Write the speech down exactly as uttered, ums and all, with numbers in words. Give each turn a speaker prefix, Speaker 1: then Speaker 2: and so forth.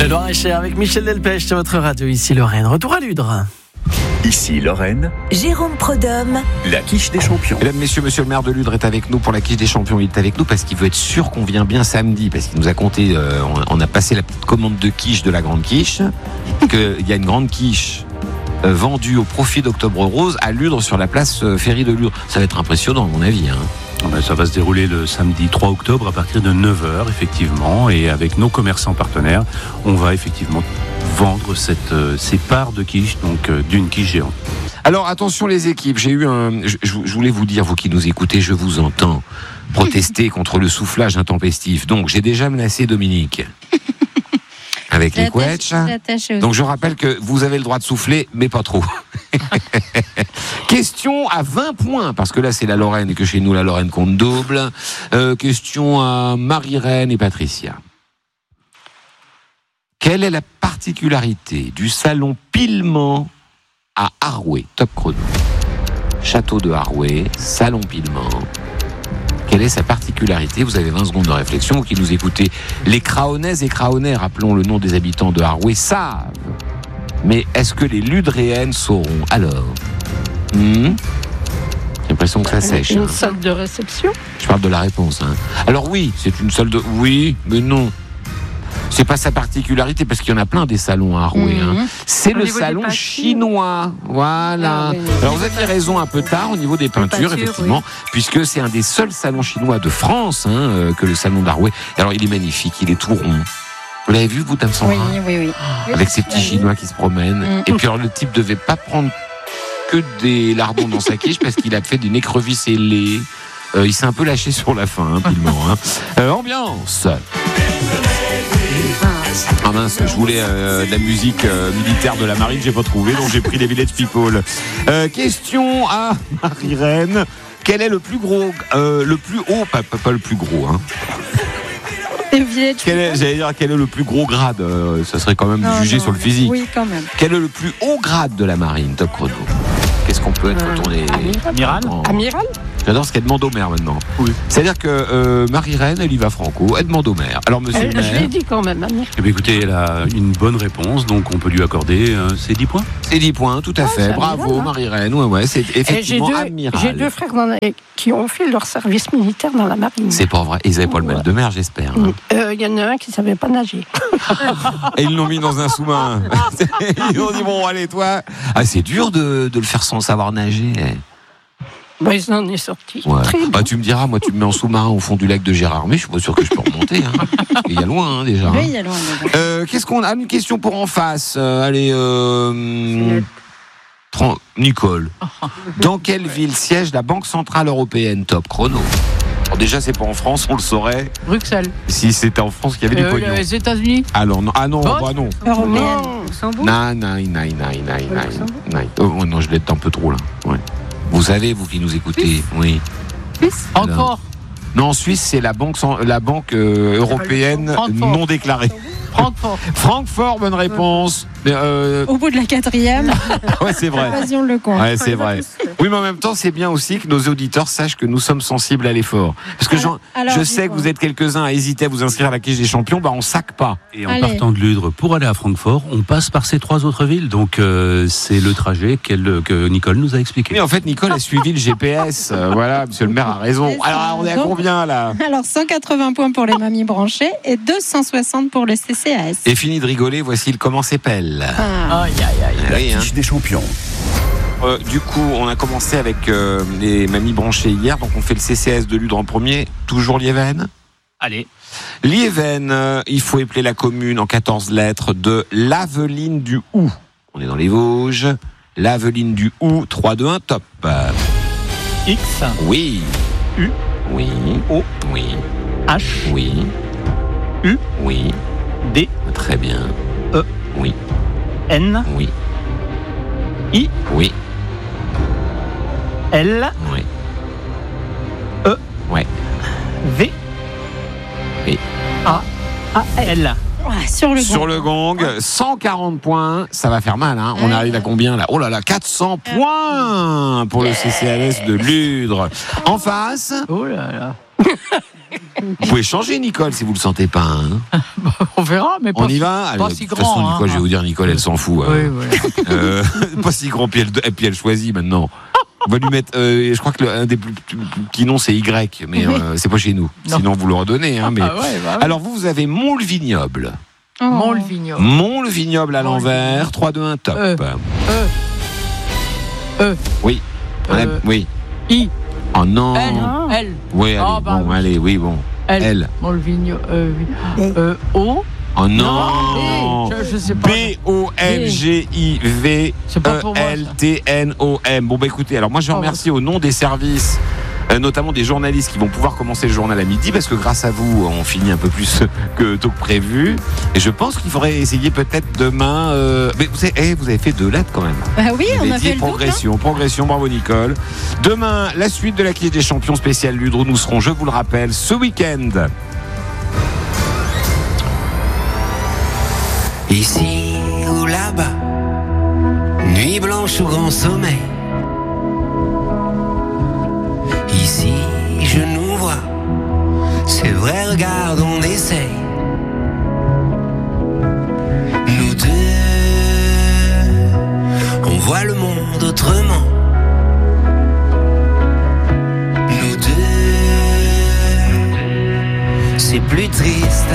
Speaker 1: Le Loir-et-Cher avec Michel Delpech sur votre radio, ici Lorraine. Retour à Ludre.
Speaker 2: Ici Lorraine,
Speaker 3: Jérôme Prudhomme,
Speaker 2: la quiche des champions.
Speaker 4: Mesdames, messieurs, monsieur le maire de Ludre est avec nous pour la quiche des champions. Il est avec nous parce qu'il veut être sûr qu'on vient bien samedi, parce qu'il nous a compté, euh, on, on a passé la petite commande de quiche de la grande quiche, qu'il y a une grande quiche euh, vendue au profit d'Octobre Rose à Ludre sur la place euh, Ferry de Ludre. Ça va être impressionnant à mon avis, hein.
Speaker 5: Ça va se dérouler le samedi trois octobre à partir de neuf heures, effectivement, et avec nos commerçants partenaires, on va effectivement vendre cette, euh, ces parts de quiche, donc euh, d'une quiche géante.
Speaker 4: Alors attention les équipes, j'ai eu un, je, je voulais vous dire, vous qui nous écoutez, je vous entends protester contre le soufflage intempestif. Donc j'ai déjà menacé Dominique avec les couettes. Donc je rappelle que vous avez le droit de souffler, mais pas trop. Question à vingt points, parce que là c'est la Lorraine et que chez nous la Lorraine compte double. Euh, question à Marie-Reine et Patricia. Quelle est la particularité du salon Pillement à Arouet? Top chrono. Château de Arouet, salon Pillement. Quelle est sa particularité? Vous avez vingt secondes de réflexion, vous qui nous écoutez. Les Craonnaises et Craonnais, rappelons le nom des habitants de Arouet, savent. Mais est-ce que les Ludréennes sauront? Alors, hmm j'ai l'impression que ça sèche.
Speaker 6: Une
Speaker 4: hein.
Speaker 6: salle de réception.
Speaker 4: Je parle de la réponse. Hein. Alors oui, c'est une salle de... Oui, mais non. C'est pas sa particularité, parce qu'il y en a plein des salons à Arouet. Mmh. Hein. C'est
Speaker 6: au
Speaker 4: le salon chinois. Voilà. Ah, oui, alors vous aviez raison un peu tard au niveau des peintures, peintures effectivement, oui. Puisque c'est un des seuls salons chinois de France, hein, euh, que le salon d'Arouet. Alors il est magnifique, il est tout rond. Vous l'avez vu, vous, Dame Sandra?
Speaker 6: Oui, oui, oui.
Speaker 4: Avec ces petits Chinois qui se promènent. Mmh. Et puis alors le type devait pas prendre que des lardons dans sa quiche, parce qu'il a fait d'une écrevisse ailée. Euh, il s'est un peu lâché sur la fin, hein, Pillement. Hein. Euh, ambiance. Ah mince, je voulais euh, de la musique euh, militaire de la marine, j'ai pas trouvé, donc j'ai pris les Village People. Euh, question à Marie-Reine. Quel est le plus gros, euh, le plus haut, pas, pas, pas le plus gros, hein. Quel est, j'allais dire, quel est le plus gros grade? euh, Ça serait quand même non, jugé non, sur le physique.
Speaker 6: Oui, quand même.
Speaker 4: Quel est le plus haut grade de la marine? Top chrono. Qu'est-ce qu'on peut être euh, retourné?
Speaker 6: Amiral. Oh. Amiral.
Speaker 4: J'adore ce qu'elle demande au maire maintenant.
Speaker 5: Oui.
Speaker 4: C'est-à-dire que euh, Marie-Reine, elle y va franco, elle demande au maire. Alors monsieur
Speaker 6: euh,
Speaker 4: le maire...
Speaker 6: Je l'ai dit quand même, Amir.
Speaker 5: Eh bien, écoutez, elle a une bonne réponse, donc on peut lui accorder euh, ses dix points.
Speaker 4: C'est dix points, tout à ah, fait. Bravo
Speaker 6: amiral, hein.
Speaker 4: Marie-Reine. Ouais, ouais, c'est effectivement
Speaker 6: j'ai deux,
Speaker 4: amiral.
Speaker 6: J'ai deux frères dans la, qui ont fait leur service militaire dans la marine.
Speaker 4: C'est pas vrai. Ils n'avaient pas le mal de mer, j'espère. Il
Speaker 6: hein. euh, y en a un qui ne savait pas nager.
Speaker 4: Et ils l'ont mis dans un sous-marin. Ils ont dit, bon, allez, toi. Ah, c'est dur de, de le faire sans savoir nager.
Speaker 6: Bah, ils en est sorti.
Speaker 4: Ouais.
Speaker 6: Très
Speaker 4: bah, tu me diras, moi, tu me mets en sous-marin au fond du lac de Gérardmer, je suis pas sûr que je peux remonter. Hein. Il y a loin, hein, déjà.
Speaker 6: Oui, il y a loin.
Speaker 4: Euh, Qu'est-ce qu'on a? Une question pour en face. Euh, allez, euh, trente Nicole. Dans quelle ville siège la Banque Centrale Européenne? Top chrono. Alors déjà, c'est pas en France, on le saurait.
Speaker 6: Bruxelles.
Speaker 4: Si c'était en France, qu'il y avait
Speaker 6: euh,
Speaker 4: du pognon.
Speaker 6: Les États-Unis.
Speaker 4: Alors, non. Ah non, bon, bah non.
Speaker 6: Européenne.
Speaker 4: Non, non, non, non, non, non. Oh, non, je l'ai un peu trop, là. Ouais. Vous savez, vous qui nous écoutez, Suisse. Oui.
Speaker 6: Suisse. Encore.
Speaker 4: Non, en Suisse, c'est la banque, la banque euh, européenne Francfort. Non déclarée.
Speaker 6: Francfort.
Speaker 4: Francfort, bonne réponse. Euh...
Speaker 6: Au bout de la quatrième.
Speaker 4: Ouais, c'est vrai.
Speaker 6: Le coin.
Speaker 4: Ouais, c'est vrai. Oui, mais en même temps, c'est bien aussi que nos auditeurs sachent que nous sommes sensibles à l'effort. Parce que alors, alors, je sais que vous êtes quelques-uns à hésiter à vous inscrire à la quiche des champions, bah on sac pas.
Speaker 5: Et en Allez. partant de Ludre pour aller à Francfort, on passe par ces trois autres villes. Donc euh, c'est le trajet qu'elle, que Nicole nous a expliqué.
Speaker 4: Mais en fait, Nicole a suivi le G P S. Euh, voilà, monsieur le maire a raison. Alors, on est à combien là?
Speaker 7: Alors, cent quatre-vingts points pour les mamies branchées et deux cent soixante pour le C C A S.
Speaker 4: Et fini de rigoler, voici le comment s'appelle.
Speaker 7: Ah.
Speaker 1: Aïe, aïe, aïe.
Speaker 2: La
Speaker 4: oui,
Speaker 2: quiche
Speaker 4: hein.
Speaker 2: des champions.
Speaker 4: Euh, du coup, on a commencé avec euh, les mamies branchées hier, donc on fait le C C S de Ludre en premier, toujours Liéven.
Speaker 1: Allez.
Speaker 4: Liéven, euh, il faut épeler la commune en quatorze lettres de l'Aveline du Hou. On est dans les Vosges. L'Aveline du Hou, trois, deux, un, top.
Speaker 1: X.
Speaker 4: Oui.
Speaker 1: U.
Speaker 4: Oui.
Speaker 1: O.
Speaker 4: Oui.
Speaker 1: H.
Speaker 4: Oui.
Speaker 1: U.
Speaker 4: Oui.
Speaker 1: D.
Speaker 4: Très bien.
Speaker 1: E.
Speaker 4: Oui.
Speaker 1: N.
Speaker 4: Oui.
Speaker 1: I.
Speaker 4: Oui.
Speaker 1: L.
Speaker 4: Oui.
Speaker 1: E.
Speaker 4: Ouais.
Speaker 1: V.
Speaker 4: Oui.
Speaker 1: A. A. L.
Speaker 7: Ouais, sur le
Speaker 4: Sur
Speaker 7: gong.
Speaker 4: le gong, cent quarante points, ça va faire mal, hein. On arrive à combien là? Oh là là, quatre cents points pour le C C A S de Ludre. En face,
Speaker 1: Oh là là.
Speaker 4: Vous pouvez changer, Nicole, si vous le sentez pas. Hein.
Speaker 1: On verra, mais pas,
Speaker 4: On y va.
Speaker 1: pas
Speaker 4: Allez,
Speaker 1: si
Speaker 4: de toute façon,
Speaker 1: grand.
Speaker 4: Nicole,
Speaker 1: hein.
Speaker 4: je vais vous dire, Nicole, elle s'en fout.
Speaker 1: Oui,
Speaker 4: hein.
Speaker 1: oui.
Speaker 4: Euh, pas si grand, puis elle, et puis elle choisit maintenant. On va lui mettre. Euh, je crois que le, un des plus, plus, plus petits noms, c'est Y, mais euh, c'est pas chez nous.
Speaker 1: Non.
Speaker 4: Sinon, vous le redonnez. Hein, mais...
Speaker 1: Ah ouais, bah ouais.
Speaker 4: Alors, vous, vous avez Mont-le-Vignoble.
Speaker 7: Oh.
Speaker 1: Mont-le-Vignoble.
Speaker 4: Mont-le-Vignoble à l'envers. trois, deux, un, top.
Speaker 1: Euh. E. E.
Speaker 4: Oui. On a-
Speaker 1: Euh.
Speaker 4: Oui.
Speaker 1: I.
Speaker 4: Oh non.
Speaker 1: L. L.
Speaker 4: Oui, allez,
Speaker 1: Ah, bah
Speaker 4: bon,
Speaker 1: oui.
Speaker 4: allez, oui, bon.
Speaker 1: L.
Speaker 4: L.
Speaker 1: Mont-le-Vignoble. Euh, oui. Euh, O.
Speaker 4: Oh non.
Speaker 1: B. Je, je sais pas.
Speaker 4: B O N G I V
Speaker 1: C'est pas
Speaker 4: E
Speaker 1: pour moi, ça.
Speaker 4: L T N O M. Bon, bah écoutez, alors moi je
Speaker 1: Oh,
Speaker 4: remercie au nom des services, euh, notamment des journalistes qui vont pouvoir commencer le journal à midi, parce que grâce à vous, on finit un peu plus que tôt que prévu. Et je pense qu'il faudrait essayer peut-être demain. Euh... Mais vous avez, eh, vous avez fait deux lettres quand même.
Speaker 7: Bah oui, on a
Speaker 4: Dédié
Speaker 7: fait le double.
Speaker 4: progression, progression, bravo Nicole. Demain, la suite de la Ligue des Champions spéciale Lude, où nous serons, je vous le rappelle, ce week-end.
Speaker 3: Ici ou là-bas, nuit blanche ou grand sommeil. Ici, je nous vois, c'est vrai, regarde, on essaye. Nous deux, on voit le monde autrement. Nous deux, c'est plus triste